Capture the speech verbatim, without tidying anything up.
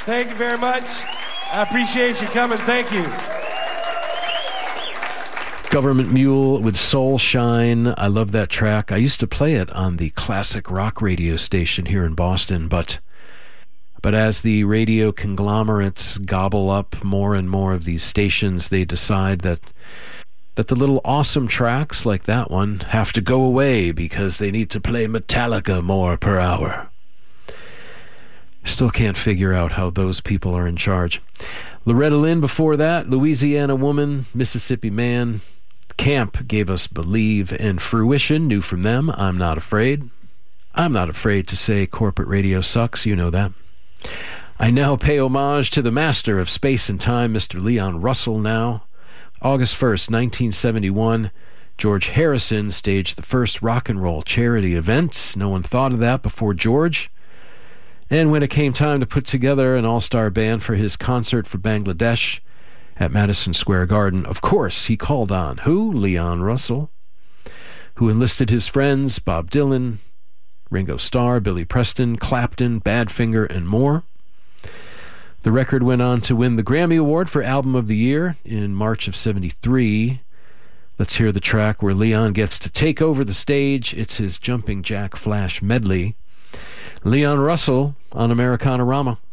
Thank you very much. I appreciate you coming. Thank you. Government Mule with Soul Shine. I love that track. I used to play it on the classic rock radio station here in Boston, but but as the radio conglomerates gobble up more and more of these stations, they decide that that the little awesome tracks like that one have to go away because they need to play Metallica more per hour. Still can't figure out how those people are in charge. Loretta Lynn before that, Louisiana Woman, Mississippi Man. Camp gave us Believe, and Fruition, new from them, I'm Not Afraid. I'm not afraid to say corporate radio sucks, you know that. I now pay homage to the master of space and time, Mister Leon Russell now. August first, nineteen seventy-one, George Harrison staged the first rock and roll charity event. No one thought of that before George. And when it came time to put together an all-star band for his concert for Bangladesh at Madison Square Garden, of course he called on who? Leon Russell, who enlisted his friends Bob Dylan, Ringo Starr, Billy Preston, Clapton, Badfinger, and more. The record went on to win the Grammy Award for Album of the Year in March of seventy-three. Let's hear the track where Leon gets to take over the stage. It's his Jumping Jack Flash medley. Leon Russell on Americana-Rama.